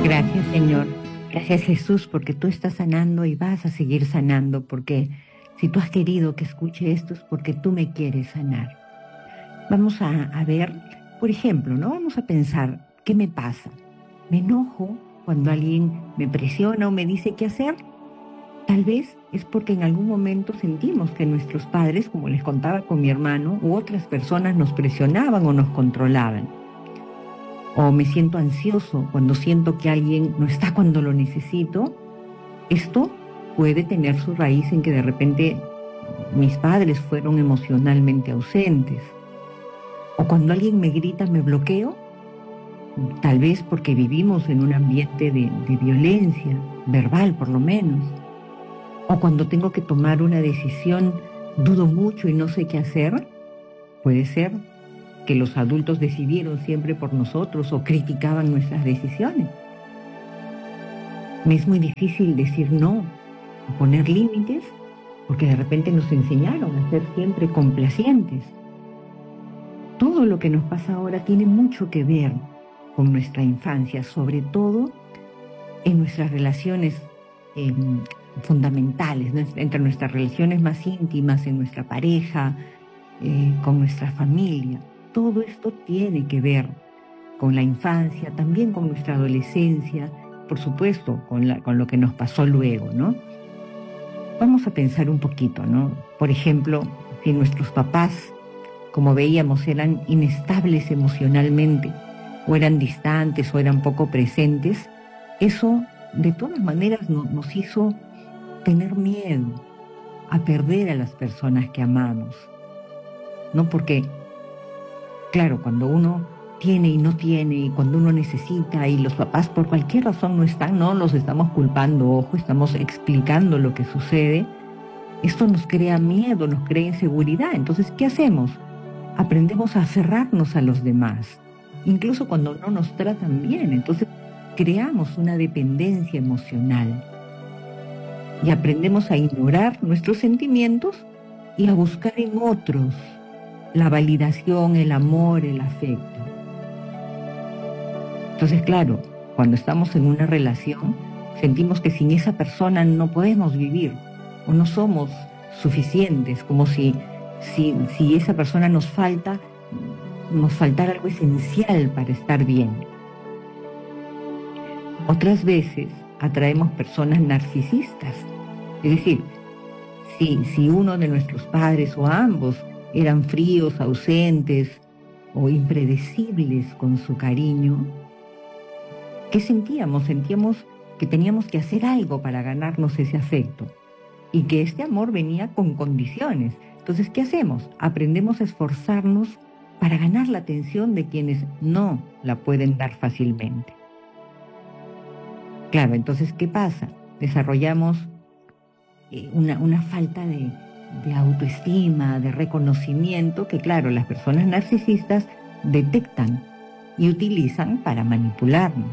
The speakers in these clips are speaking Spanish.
Gracias, Señor. Gracias, Jesús, porque tú estás sanando y vas a seguir sanando, porque si tú has querido que escuche esto es porque tú me quieres sanar. Vamos a ver, por ejemplo, ¿no? Vamos a pensar, ¿qué me pasa? ¿Me enojo cuando alguien me presiona o me dice qué hacer? Tal vez es porque en algún momento sentimos que nuestros padres, como les contaba con mi hermano, u otras personas nos presionaban o nos controlaban. O me siento ansioso cuando siento que alguien no está cuando lo necesito. Esto puede tener su raíz en que de repente mis padres fueron emocionalmente ausentes. O cuando alguien me grita me bloqueo, tal vez porque vivimos en un ambiente de violencia, verbal por lo menos. O cuando tengo que tomar una decisión, dudo mucho y no sé qué hacer. Puede ser que los adultos decidieron siempre por nosotros o criticaban nuestras decisiones. Me es muy difícil decir no o poner límites porque de repente nos enseñaron a ser siempre complacientes. Todo lo que nos pasa ahora tiene mucho que ver con nuestra infancia, sobre todo en nuestras relaciones fundamentales, ¿no? Entre nuestras relaciones más íntimas, en nuestra pareja, con nuestra familia. Todo esto tiene que ver con la infancia, también con nuestra adolescencia, por supuesto, con lo que nos pasó luego, ¿no? Vamos a pensar un poquito, ¿no? Por ejemplo, si nuestros papás, como veíamos, eran inestables emocionalmente, o eran distantes, o eran poco presentes, eso de todas maneras nos hizo tener miedo a perder a las personas que amamos, ¿no? Porque, claro, cuando uno tiene y no tiene, y cuando uno necesita, y los papás por cualquier razón no están, no los estamos culpando, ojo, estamos explicando lo que sucede, esto nos crea miedo, nos crea inseguridad. Entonces, ¿qué hacemos? Aprendemos a aferrarnos a los demás, incluso cuando no nos tratan bien. Entonces, creamos una dependencia emocional y aprendemos a ignorar nuestros sentimientos y a buscar en otros la validación, el amor, el afecto. Entonces, claro, cuando estamos en una relación, sentimos que sin esa persona no podemos vivir o no somos suficientes, como si esa persona nos faltara algo esencial para estar bien. Otras veces atraemos personas narcisistas, es decir, si uno de nuestros padres o ambos eran fríos, ausentes o impredecibles con su cariño, ¿qué sentíamos? Sentíamos que teníamos que hacer algo para ganarnos ese afecto y que este amor venía con condiciones. Entonces, ¿qué hacemos? Aprendemos a esforzarnos para ganar la atención de quienes no la pueden dar fácilmente. Claro, entonces, ¿qué pasa? Desarrollamos una falta de autoestima, de reconocimiento, que claro, las personas narcisistas detectan y utilizan para manipularnos.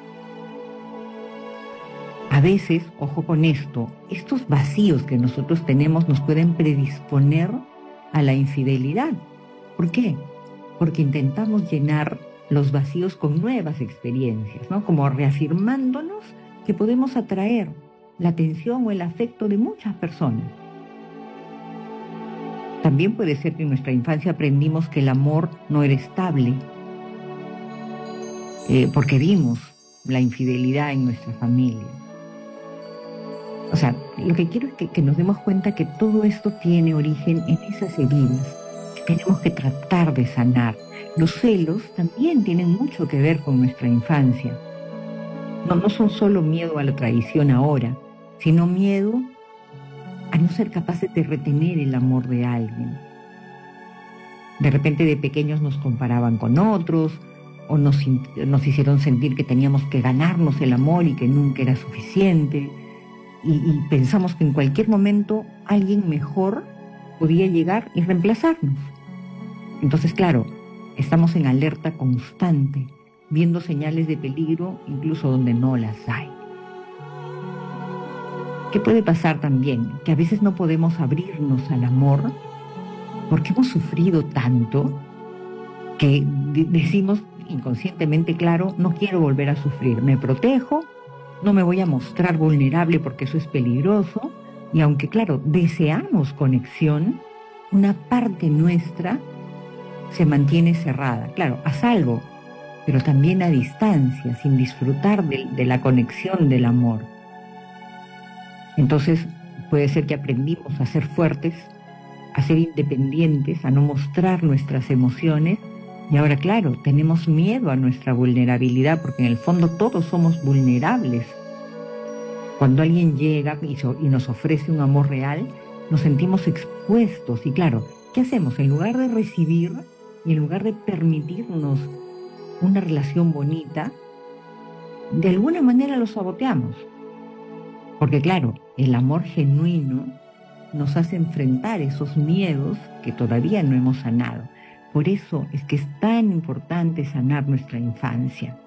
A veces, ojo con esto, estos vacíos que nosotros tenemos nos pueden predisponer a la infidelidad. ¿Por qué? Porque intentamos llenar los vacíos con nuevas experiencias, ¿no? Como reafirmándonos que podemos atraer la atención o el afecto de muchas personas. También puede ser que en nuestra infancia aprendimos que el amor no era estable, porque vimos la infidelidad en nuestra familia. O sea, lo que quiero es que nos demos cuenta que todo esto tiene origen en esas heridas que tenemos que tratar de sanar. Los celos también tienen mucho que ver con nuestra infancia. No son solo miedo a la traición ahora, sino miedo a no ser capaces de retener el amor de alguien. De repente de pequeños nos comparaban con otros, o nos hicieron sentir que teníamos que ganarnos el amor y que nunca era suficiente. Y pensamos que en cualquier momento alguien mejor podía llegar y reemplazarnos. Entonces, claro, estamos en alerta constante, viendo señales de peligro incluso donde no las hay. ¿Qué puede pasar también? Que a veces no podemos abrirnos al amor porque hemos sufrido tanto que decimos, inconscientemente claro, no quiero volver a sufrir, me protejo, no me voy a mostrar vulnerable porque eso es peligroso, y aunque claro, deseamos conexión, una parte nuestra se mantiene cerrada, claro, a salvo, pero también a distancia, sin disfrutar de la conexión del amor. Entonces puede ser que aprendimos a ser fuertes, a ser independientes, a no mostrar nuestras emociones, y ahora claro, tenemos miedo a nuestra vulnerabilidad, porque en el fondo todos somos vulnerables. Cuando alguien llega y nos ofrece un amor real, nos sentimos expuestos, y claro, ¿qué hacemos? En lugar de recibir y en lugar de permitirnos una relación bonita, de alguna manera lo saboteamos. Porque claro, el amor genuino nos hace enfrentar esos miedos que todavía no hemos sanado. Por eso es que es tan importante sanar nuestra infancia.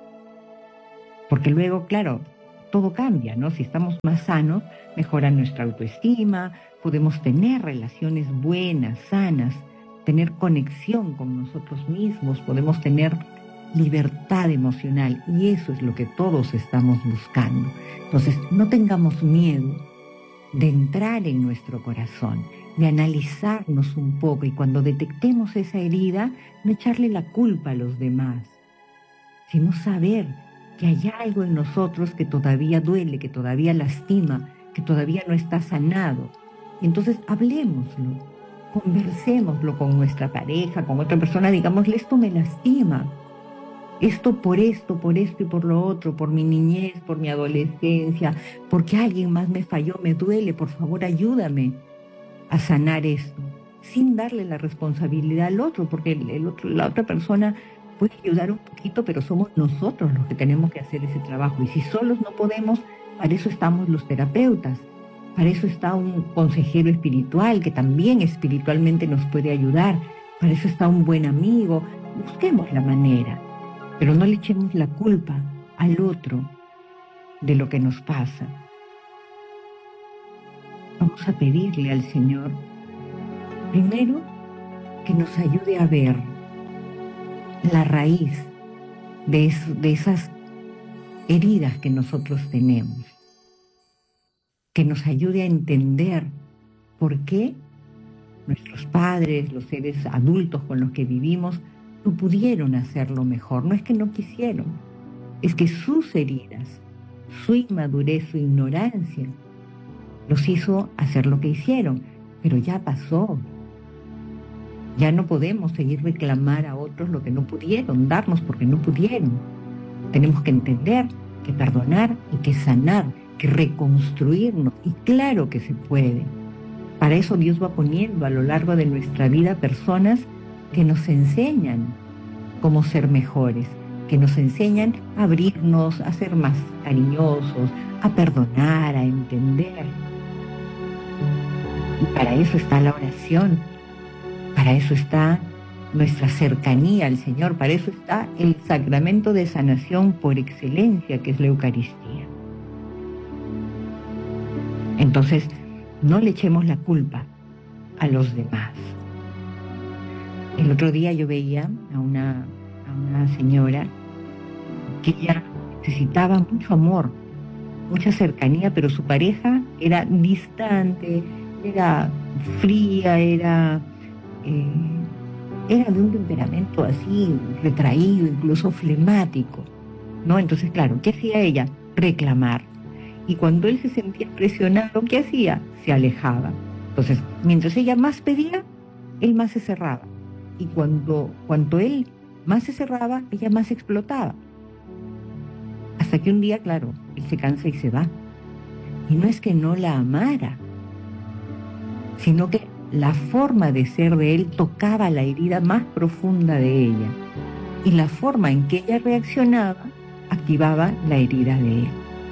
Porque luego, claro, todo cambia, ¿no? Si estamos más sanos, mejora nuestra autoestima, podemos tener relaciones buenas, sanas, tener conexión con nosotros mismos, podemos tener libertad emocional, y eso es lo que todos estamos buscando. Entonces, no tengamos miedo de entrar en nuestro corazón, de analizarnos un poco, y cuando detectemos esa herida, no echarle la culpa a los demás, sino saber que hay algo en nosotros que todavía duele, que todavía lastima, que todavía no está sanado. Y entonces hablemoslo, conversémoslo con nuestra pareja, con otra persona, digámosle, esto me lastima. Esto y por lo otro, por mi niñez, por mi adolescencia, porque alguien más me falló, me duele, por favor ayúdame a sanar esto, sin darle la responsabilidad al otro, porque la otra persona puede ayudar un poquito, pero somos nosotros los que tenemos que hacer ese trabajo. Y si solos no podemos, para eso estamos los terapeutas, para eso está un consejero espiritual que también espiritualmente nos puede ayudar, para eso está un buen amigo. Busquemos la manera, pero no le echemos la culpa al otro de lo que nos pasa. Vamos a pedirle al Señor, primero, que nos ayude a ver la raíz de esas heridas que nosotros tenemos, que nos ayude a entender por qué nuestros padres, los seres adultos con los que vivimos, no pudieron hacerlo mejor. No es que no quisieron, es que sus heridas, su inmadurez, su ignorancia, los hizo hacer lo que hicieron, pero ya pasó. Ya no podemos seguir reclamar a otros lo que no pudieron darnos porque no pudieron. Tenemos que entender, que perdonar y que sanar, que reconstruirnos. Y claro que se puede. Para eso Dios va poniendo a lo largo de nuestra vida personas que nos enseñan cómo ser mejores, que nos enseñan a abrirnos, a ser más cariñosos, a perdonar, a entender. Y para eso está la oración, para eso está nuestra cercanía al Señor, para eso está el sacramento de sanación por excelencia, que es la Eucaristía. Entonces, no le echemos la culpa a los demás. El otro día yo veía a una señora que ella necesitaba mucho amor, mucha cercanía, pero su pareja era distante, era fría, era de un temperamento así retraído, incluso flemático, ¿no? Entonces, claro, ¿qué hacía ella? Reclamar. Y cuando él se sentía presionado, ¿qué hacía? Se alejaba. Entonces, mientras ella más pedía, él más se cerraba. Y cuanto él más se cerraba, ella más explotaba. Hasta que un día, claro, él se cansa y se va. Y no es que no la amara, sino que la forma de ser de él tocaba la herida más profunda de ella. Y la forma en que ella reaccionaba activaba la herida de él.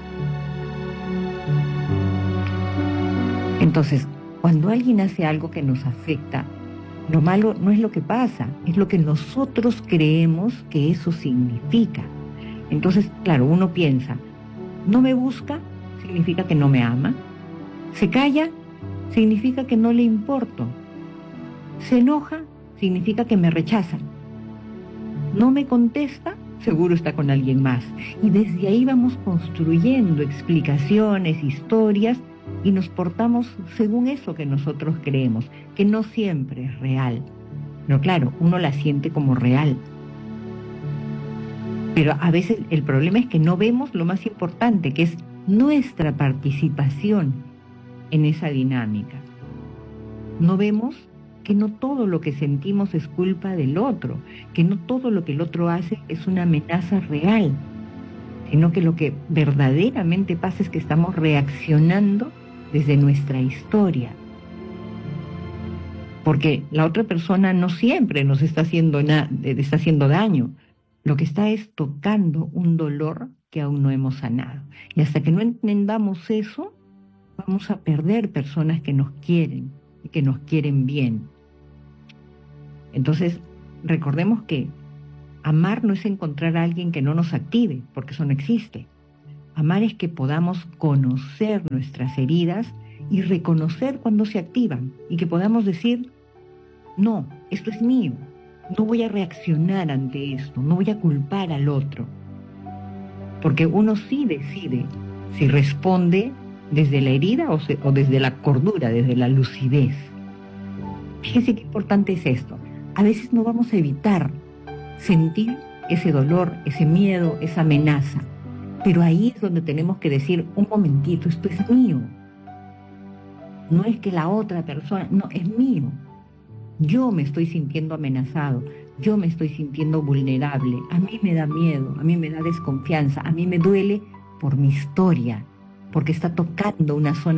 Entonces, cuando alguien hace algo que nos afecta, lo malo no es lo que pasa, es lo que nosotros creemos que eso significa. Entonces, claro, uno piensa, no me busca, significa que no me ama. Se calla, significa que no le importo. Se enoja, significa que me rechaza. No me contesta, seguro está con alguien más. Y desde ahí vamos construyendo explicaciones, historias, y nos portamos según eso que nosotros creemos, que no siempre es real. Pero claro, uno la siente como real. Pero a veces el problema es que no vemos lo más importante, que es nuestra participación en esa dinámica. No vemos que no todo lo que sentimos es culpa del otro, que no todo lo que el otro hace es una amenaza real, sino que lo que verdaderamente pasa es que estamos reaccionando desde nuestra historia. Porque la otra persona no siempre nos está haciendo daño. Lo que está es tocando un dolor que aún no hemos sanado. Y hasta que no entendamos eso, vamos a perder personas que nos quieren y que nos quieren bien. Entonces, recordemos que amar no es encontrar a alguien que no nos active, porque eso no existe. Amar es que podamos conocer nuestras heridas y reconocer cuando se activan y que podamos decir, no, esto es mío, no voy a reaccionar ante esto, no voy a culpar al otro. Porque uno sí decide si responde desde la herida o desde la cordura, desde la lucidez. Fíjense qué importante es esto. A veces no vamos a evitar sentir ese dolor, ese miedo, esa amenaza. Pero ahí es donde tenemos que decir, un momentito, esto es mío. No es que la otra persona, no, es mío. Yo me estoy sintiendo amenazado, yo me estoy sintiendo vulnerable, a mí me da miedo, a mí me da desconfianza, a mí me duele por mi historia, porque está tocando una zona